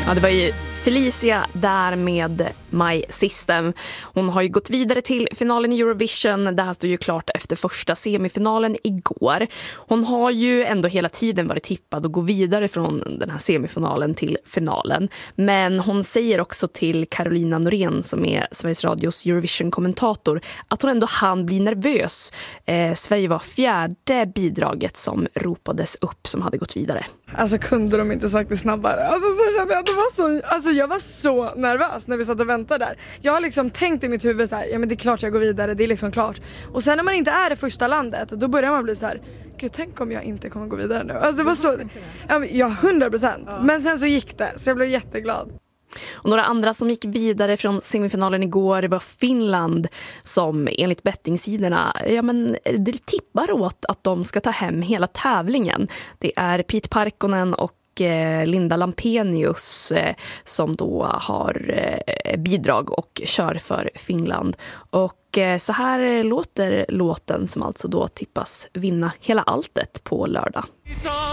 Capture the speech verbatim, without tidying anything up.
Ja, det var ju Felicia där med My System. Hon har ju gått vidare till finalen i Eurovision. Det här stod ju klart efter första semifinalen igår. Hon har ju ändå hela tiden varit tippad att gå vidare från den här semifinalen till finalen. Men hon säger också till Carolina Norén, som är Sveriges Radios Eurovision-kommentator, att hon ändå hann bli nervös. Eh, Sverige var fjärde bidraget som ropades upp som hade gått vidare. Alltså kunde de inte sagt det snabbare? Alltså så kände jag att det var så... Alltså jag var så nervös när vi satt och väntade där. Jag har liksom tänkt i mitt huvud så här, ja men det är klart jag går vidare, det är liksom klart. Och sen när man inte är det första landet, då börjar man bli så här, gud tänk om jag inte kommer gå vidare nu. Alltså det var så... Ja, hundra procent. Men sen så gick det, så jag blev jätteglad. Och några andra som gick vidare från semifinalen igår var Finland, som enligt bettingsidorna, ja men det tippar åt att de ska ta hem hela tävlingen. Det är Pete Parkkonen och Linda Lampenius som då har bidrag och kör för Finland. Och så här låter låten som alltså då tippas vinna hela alltet på lördag.